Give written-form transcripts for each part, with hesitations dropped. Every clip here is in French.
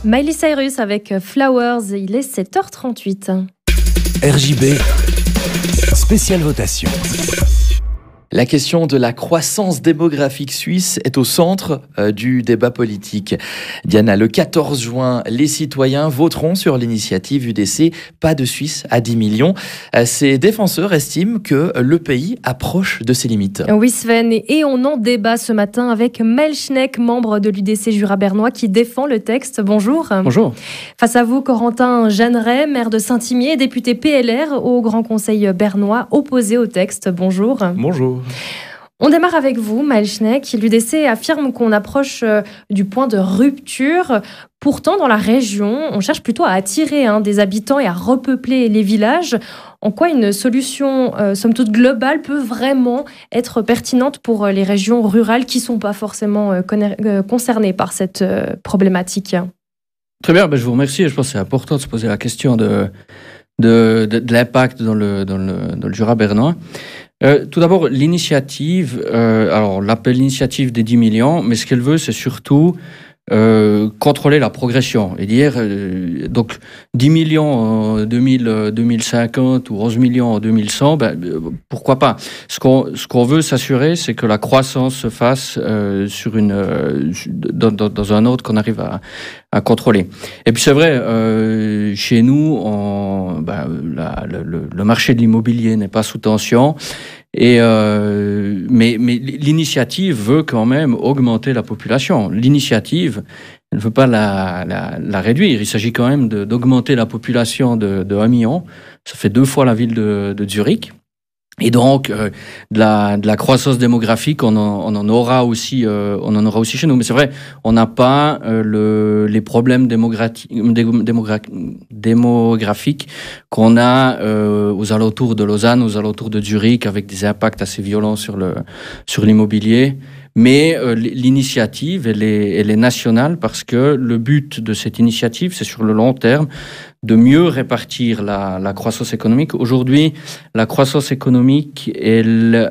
Miley Cyrus avec Flowers, il est 7h38. RJB, spéciale votation. La question de la croissance démographique suisse est au centre du débat politique. Diana, le 14 juin, les citoyens voteront sur l'initiative UDC « Pas de Suisse à 10 millions ». Ces défenseurs estiment que le pays approche de ses limites. Oui Sven, et on en débat ce matin avec Mel Schneck, membre de l'UDC Jura bernois, qui défend le texte. Bonjour. Bonjour. Face à vous, Corentin Jeanneret, maire de Saint-Imier, député PLR au Grand Conseil bernois, opposé au texte. Bonjour. Bonjour. On démarre avec vous, Mel Schneck. L'UDC affirme qu'on approche du point de rupture. Pourtant, dans la région, on cherche plutôt à attirer des habitants et à repeupler les villages. En quoi une solution, somme toute globale, peut vraiment être pertinente pour les régions rurales qui ne sont pas forcément concernées par cette problématique ? Très bien, je vous remercie. Je pense que c'est important de se poser la question de l'impact dans le Jura bernois. Tout d'abord, l'initiative, alors on l'appelle l'initiative des 10 millions, mais ce qu'elle veut, c'est surtout contrôler la progression et dire donc 10 millions en 2050 ou 11 millions en 2100, pourquoi pas. Ce qu'on veut s'assurer, c'est que la croissance se fasse dans un ordre qu'on arrive à contrôler. Et puis c'est vrai, chez nous, le marché de l'immobilier n'est pas sous tension. Mais l'initiative veut quand même augmenter la population. L'initiative, elle ne veut pas la réduire. Il s'agit quand même d'augmenter la population de 1 million. Ça fait 2 fois la ville de Zurich. Et donc, de la croissance démographique, on en aura aussi chez nous. Mais c'est vrai, on n'a pas les problèmes démographiques qu'on a aux alentours de Lausanne, aux alentours de Zurich, avec des impacts assez violents sur l'immobilier. Mais l'initiative, elle est nationale parce que le but de cette initiative, c'est sur le long terme de mieux répartir la croissance économique. Aujourd'hui, la croissance économique, elle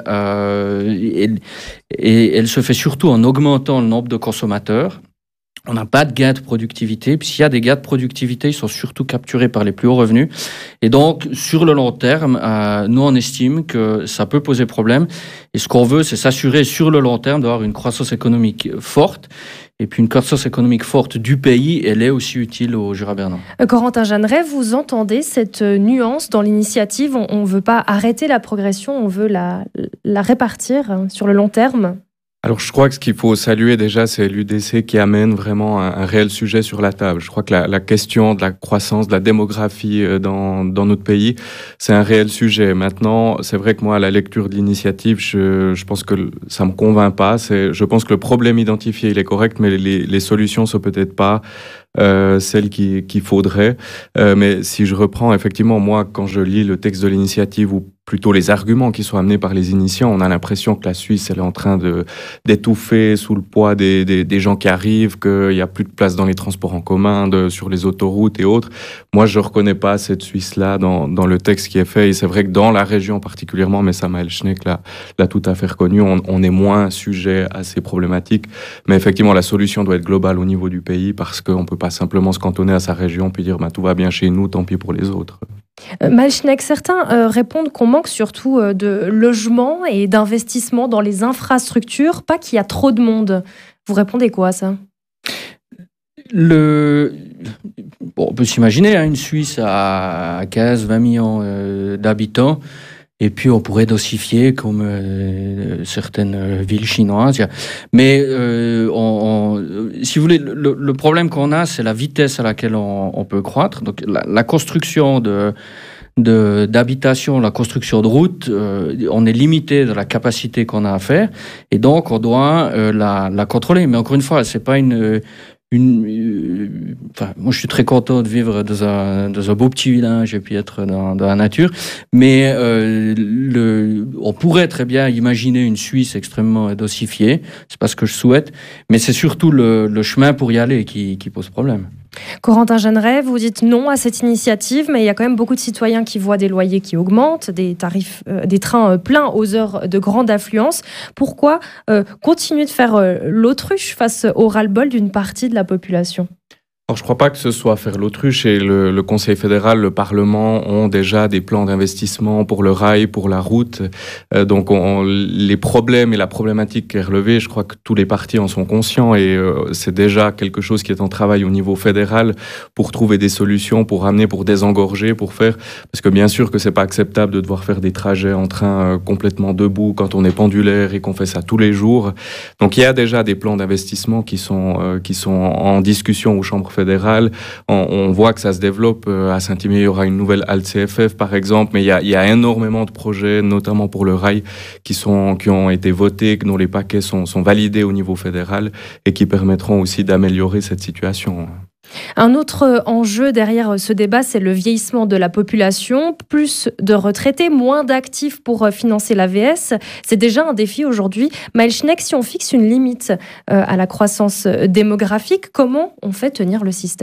se fait surtout en augmentant le nombre de consommateurs. On n'a pas de gains de productivité. Puis s'il y a des gains de productivité, ils sont surtout capturés par les plus hauts revenus. Et donc, sur le long terme, nous, on estime que ça peut poser problème. Et ce qu'on veut, c'est s'assurer sur le long terme d'avoir une croissance économique forte. Et puis une croissance économique forte du pays, elle est aussi utile au Jura bernois. Corentin Jeanneret, vous entendez cette nuance dans l'initiative ? On ne veut pas arrêter la progression, on veut la répartir sur le long terme ? Alors je crois que ce qu'il faut saluer déjà, c'est l'UDC qui amène vraiment un réel sujet sur la table. Je crois que la question de la croissance, de la démographie dans notre pays, c'est un réel sujet. Maintenant, c'est vrai que moi, à la lecture de l'initiative, je pense que ça me convainc pas. Je pense que le problème identifié, il est correct, mais les solutions sont peut-être pas celles qu'il faudrait. Mais si je reprends, effectivement, moi, quand je lis le texte de l'initiative ou plutôt les arguments qui sont amenés par les initiants, on a l'impression que la Suisse, elle est en train d'étouffer sous le poids des gens qui arrivent, qu'il n'y a plus de place dans les transports en commun, sur les autoroutes et autres. Moi, je ne reconnais pas cette Suisse-là dans le texte qui est fait. Et c'est vrai que dans la région particulièrement, mais Mel Schneck l'a tout à fait reconnu, on est moins sujet à ces problématiques. Mais effectivement, la solution doit être globale au niveau du pays parce qu'on ne peut pas simplement se cantonner à sa région puis dire tout va bien chez nous, tant pis pour les autres. Mel Schneck, certains répondent qu'on manque surtout de logements et d'investissements dans les infrastructures, pas qu'il y a trop de monde. Vous répondez quoi à ça ? On peut s'imaginer une Suisse à 15-20 millions d'habitants, et puis on pourrait dosifier comme certaines villes chinoises. Mais si vous voulez, le problème qu'on a, c'est la vitesse à laquelle on peut croître. Donc la construction d'habitation, la construction de routes, on est limité dans la capacité qu'on a à faire, et donc on doit la contrôler. Mais encore une fois, c'est pas moi, je suis très content de vivre dans un beau petit village et puis être dans la nature. Mais on pourrait très bien imaginer une Suisse extrêmement dosifiée. C'est pas ce que je souhaite. Mais c'est surtout le chemin pour y aller qui pose problème. Corentin Jeanneret, vous dites non à cette initiative, mais il y a quand même beaucoup de citoyens qui voient des loyers qui augmentent, des tarifs, des trains pleins aux heures de grande affluence. Pourquoi continuer de faire l'autruche face au ras-le-bol d'une partie de la population ? Alors, je ne crois pas que ce soit faire l'autruche et le Conseil fédéral, le Parlement ont déjà des plans d'investissement pour le rail, pour la route. Donc, les problèmes et la problématique qui est relevée, je crois que tous les partis en sont conscients et c'est déjà quelque chose qui est en travail au niveau fédéral pour trouver des solutions, pour ramener, pour désengorger, pour faire... Parce que bien sûr que c'est pas acceptable de devoir faire des trajets en train complètement debout quand on est pendulaire et qu'on fait ça tous les jours. Donc, il y a déjà des plans d'investissement qui sont en discussion aux chambres fédérale. On voit que ça se développe. À Saint-Imier, il y aura une nouvelle halte CFF, par exemple, mais il y a énormément de projets, notamment pour le rail, qui ont été votés, dont les paquets sont validés au niveau fédéral et qui permettront aussi d'améliorer cette situation. Un autre enjeu derrière ce débat, c'est le vieillissement de la population. Plus de retraités, moins d'actifs pour financer l'AVS. C'est déjà un défi aujourd'hui. Maël Schneck, si on fixe une limite à la croissance démographique, comment on fait tenir le système ?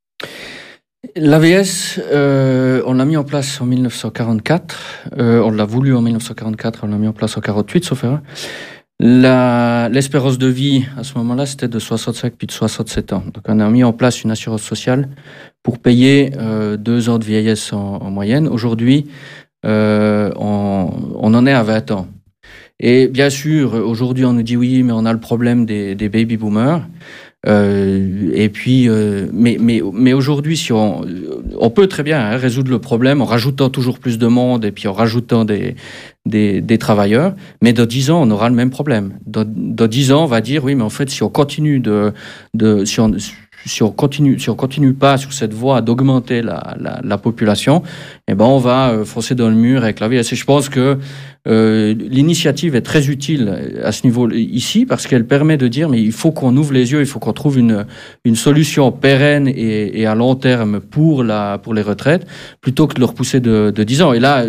L'AVS, on l'a mis en place en 1944. On l'a voulu en 1944, on l'a mis en place en 1948, sauf erreur. L'espérance de vie, à ce moment-là, c'était de 65 puis de 67 ans. Donc, on a mis en place une assurance sociale pour payer 2 ans de vieillesse en moyenne. Aujourd'hui, on en est à 20 ans. Et bien sûr, aujourd'hui, on nous dit oui, mais on a le problème des baby-boomers. Et puis, mais aujourd'hui, si on peut très bien résoudre le problème en rajoutant toujours plus de monde et puis en rajoutant des travailleurs, mais dans 10 ans, on aura le même problème. Dans 10 ans, on va dire oui, mais en fait, si on continue si on continue pas sur cette voie d'augmenter la population, eh ben on va foncer dans le mur avec la VS. Et je pense que l'initiative est très utile à ce niveau ici parce qu'elle permet de dire mais il faut qu'on ouvre les yeux, il faut qu'on trouve une solution pérenne et à long terme pour les retraites plutôt que de le repousser de 10 ans. Et là,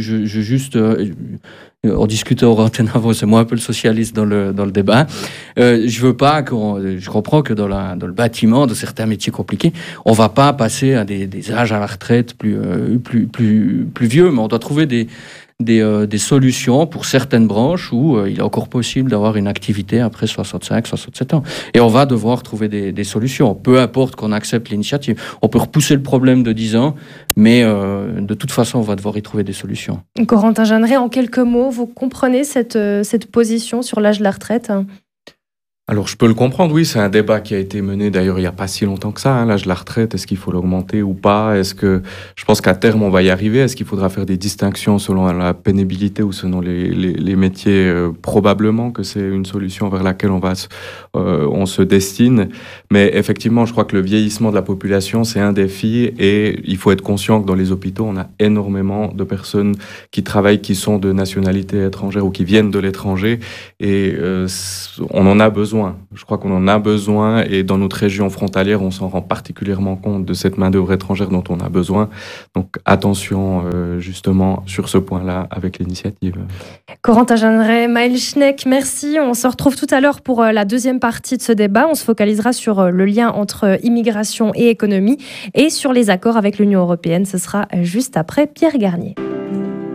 on discutait au antenne avant, c'est moi un peu le socialiste dans le débat. Je veux pas je comprends que dans le bâtiment, de certains métiers compliqués, on va pas passer à des âges à la retraite plus vieux, mais on doit trouver des solutions pour certaines branches où il est encore possible d'avoir une activité après 65, 67 ans. Et on va devoir trouver des solutions. Peu importe qu'on accepte l'initiative. On peut repousser le problème de 10 ans, mais de toute façon, on va devoir y trouver des solutions. Corentin Jeanneret, en quelques mots, vous comprenez cette position sur l'âge de la retraite ? Alors, je peux le comprendre, oui, c'est un débat qui a été mené d'ailleurs il n'y a pas si longtemps que ça, l'âge de la retraite, est-ce qu'il faut l'augmenter ou pas ? Je pense qu'à terme on va y arriver, est-ce qu'il faudra faire des distinctions selon la pénibilité ou selon les métiers ? Probablement que c'est une solution vers laquelle on se destine, mais effectivement je crois que le vieillissement de la population c'est un défi et il faut être conscient que dans les hôpitaux on a énormément de personnes qui travaillent, qui sont de nationalité étrangère ou qui viennent de l'étranger et on en a besoin. Je crois qu'on en a besoin et dans notre région frontalière, on s'en rend particulièrement compte de cette main-d'œuvre étrangère dont on a besoin. Donc attention justement sur ce point-là avec l'initiative. Corentin Jeanneret, Maël Schneck, merci. On se retrouve tout à l'heure pour la deuxième partie de ce débat. On se focalisera sur le lien entre immigration et économie et sur les accords avec l'Union européenne. Ce sera juste après Pierre Garnier.